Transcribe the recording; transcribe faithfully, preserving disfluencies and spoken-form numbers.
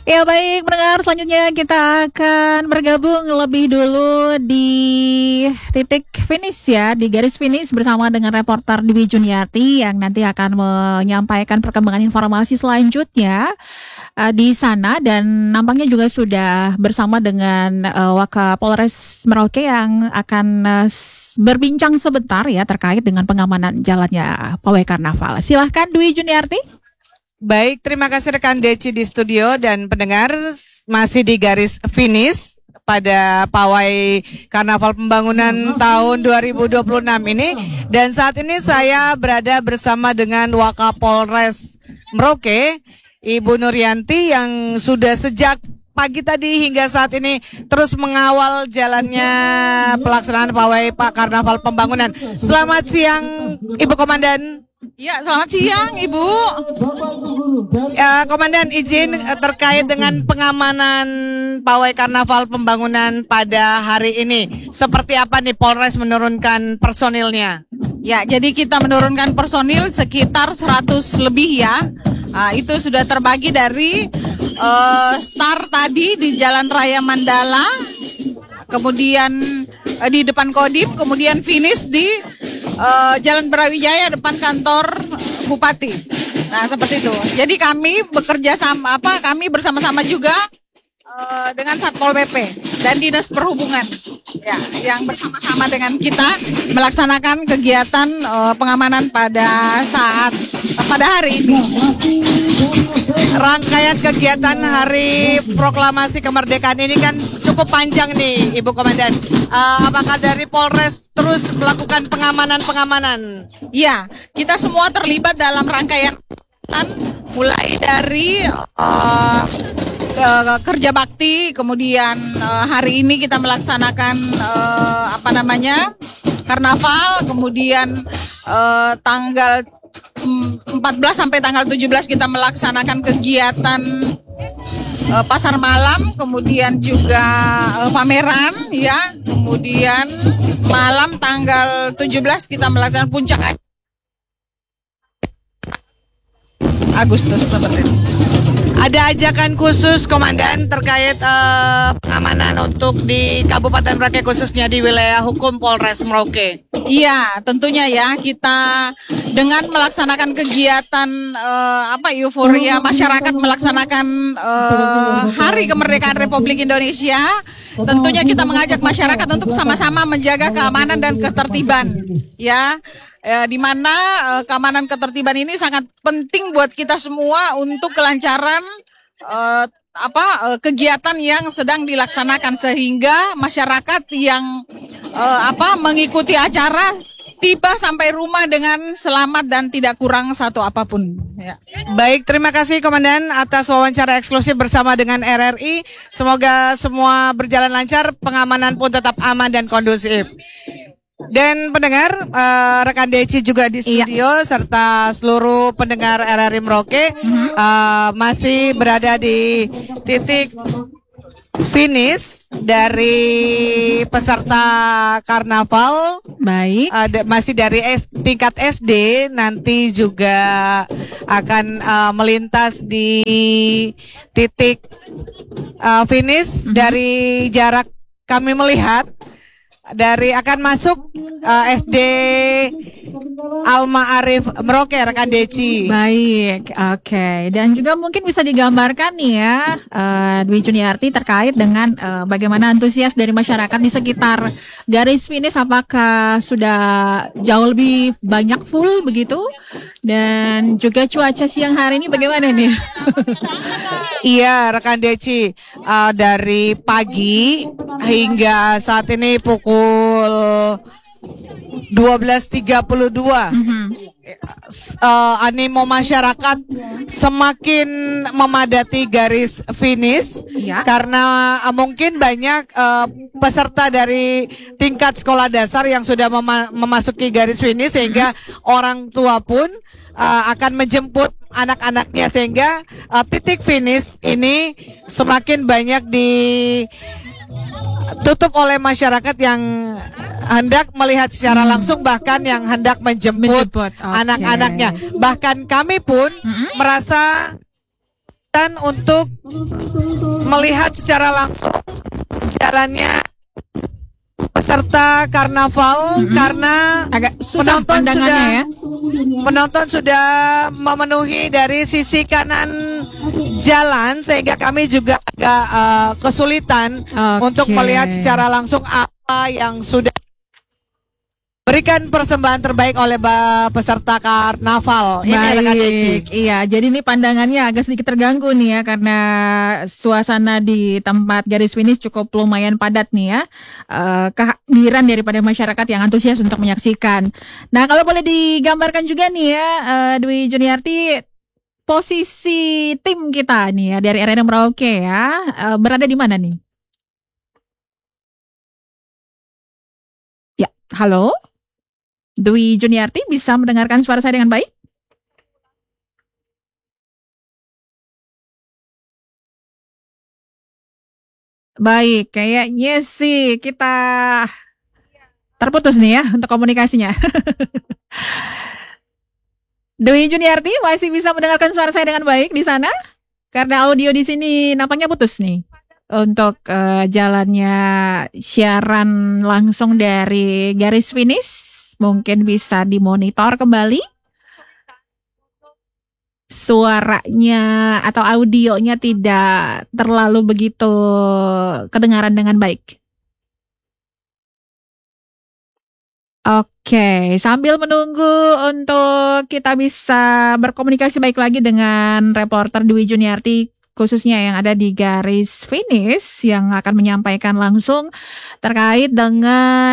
Ya baik, pendengar, selanjutnya kita akan bergabung lebih dulu di titik finish ya, di garis finish bersama dengan reporter Dwi Juniarti yang nanti akan menyampaikan perkembangan informasi selanjutnya uh, di sana, dan nampaknya juga sudah bersama dengan uh, Wakapolres Merauke yang akan uh, berbincang sebentar ya terkait dengan pengamanan jalannya pawai karnaval. Silahkan Dwi Juniarti. Baik, terima kasih rekan Deci di studio dan pendengar, masih di garis finish pada pawai Karnaval Pembangunan tahun dua ribu dua puluh enam ini, dan saat ini saya berada bersama dengan Wakapolres Merauke, Ibu Nuryanti, yang sudah sejak pagi tadi hingga saat ini terus mengawal jalannya pelaksanaan pawai Pak Karnaval Pembangunan. Selamat siang, Ibu Komandan. Ya, selamat siang Ibu. Ya, Komandan, izin terkait dengan pengamanan pawai Karnaval Pembangunan pada hari ini. Seperti apa nih Polres menurunkan personilnya? Ya, jadi kita menurunkan personil sekitar seratus lebih ya. Nah, itu sudah terbagi dari uh, start tadi di Jalan Raya Mandala, kemudian uh, di depan Kodim, kemudian finish di uh, Jalan Brawijaya depan kantor Bupati. Nah, seperti itu. Jadi kami bekerja sama apa? Kami bersama-sama juga uh, dengan Satpol P P dan Dinas Perhubungan. Ya, yang bersama-sama dengan kita melaksanakan kegiatan uh, pengamanan pada saat uh, pada hari ini. Rangkaian kegiatan Hari Proklamasi Kemerdekaan ini kan cukup panjang nih, Ibu Komandan. Uh, apakah dari Polres terus melakukan pengamanan-pengamanan? Ya, kita semua terlibat dalam rangkaian mulai dari uh, ke, ke, kerja bakti, kemudian uh, hari ini kita melaksanakan uh, apa namanya karnaval, kemudian uh, tanggal empat belas sampai tanggal tujuh belas kita melaksanakan kegiatan uh, pasar malam, kemudian juga uh, pameran ya, kemudian malam tanggal tujuh belas kita melaksanakan puncak Agustus seperti itu. Ada ajakan khusus Komandan terkait uh, pengamanan untuk di Kabupaten Merauke, khususnya di wilayah hukum Polres Merauke? Iya, tentunya ya, kita dengan melaksanakan kegiatan uh, apa euforia masyarakat melaksanakan uh, Hari Kemerdekaan Republik Indonesia, tentunya kita mengajak masyarakat untuk sama-sama menjaga keamanan dan ketertiban ya. Eh, di mana eh, keamanan ketertiban ini sangat penting buat kita semua untuk kelancaran eh, apa eh, kegiatan yang sedang dilaksanakan, sehingga masyarakat yang eh, apa mengikuti acara tiba sampai rumah dengan selamat dan tidak kurang satu apapun ya. Baik, terima kasih Komandan atas wawancara eksklusif bersama dengan R R I. Semoga semua berjalan lancar, pengamanan pun tetap aman dan kondusif. Dan pendengar, uh, rekan Deci juga di studio, iya, serta seluruh pendengar R R I Merauke mm-hmm. uh, masih berada di titik finish dari peserta karnaval. Baik. Uh, d- masih dari S- tingkat S D, nanti juga akan uh, melintas di titik uh, finish mm-hmm. dari jarak kami melihat. Dari akan masuk uh, S D Alma Arif Merauke, rekan Deci. Baik, oke. Okay. Dan juga mungkin bisa digambarkan nih ya, uh, Dwi Juniarti, terkait dengan uh, bagaimana antusias dari masyarakat di sekitar garis finish. Apakah sudah jauh lebih banyak full begitu? Dan juga cuaca siang hari ini bagaimana nih? Iya, rekan Deci, uh, dari pagi hingga saat ini pukul dua belas tiga puluh dua, mm-hmm. uh, animo masyarakat semakin memadati garis finish ya. Karena uh, mungkin banyak uh, peserta dari tingkat sekolah dasar yang sudah mema- memasuki garis finish, sehingga mm-hmm. orang tua pun uh, akan menjemput anak-anaknya, sehingga uh, titik finish ini semakin banyak ditutup oleh masyarakat yang hendak melihat secara langsung, bahkan yang hendak menjemput, menjemput okay. anak-anaknya. Bahkan kami pun mm-hmm. merasa dan untuk melihat secara langsung jalannya peserta karnaval Mm-mm. karena Agak susah penonton pandangannya sudah ya. penonton sudah memenuhi dari sisi kanan jalan sehingga kami juga agak eh, kesulitan Oke. untuk melihat secara langsung apa yang sudah berikan persembahan terbaik oleh ba- peserta karnaval. Ini rekan Deci. Baik, iya. Jadi ini pandangannya agak sedikit terganggu nih ya karena suasana di tempat garis finish cukup lumayan padat nih ya. Eh, kehadiran daripada masyarakat yang antusias untuk menyaksikan. Nah, kalau boleh digambarkan juga nih ya, eh, Dwi Juniarti, posisi tim kita nih ya dari Arena Merauke ya, eh, berada di mana nih? Ya, halo. Dwi Juniarti bisa mendengarkan suara saya dengan baik? Baik, kayaknya sih kita terputus nih ya untuk komunikasinya. Dwi Juniarti masih bisa mendengarkan suara saya dengan baik di sana? Karena audio di sini nampaknya putus nih. Untuk eh, jalannya siaran langsung dari garis finish, mungkin bisa dimonitor kembali suaranya atau audionya tidak terlalu begitu kedengaran dengan baik. Oke, sambil menunggu untuk kita bisa berkomunikasi baik lagi dengan reporter Dwi Juniarti khususnya yang ada di garis finish yang akan menyampaikan langsung terkait dengan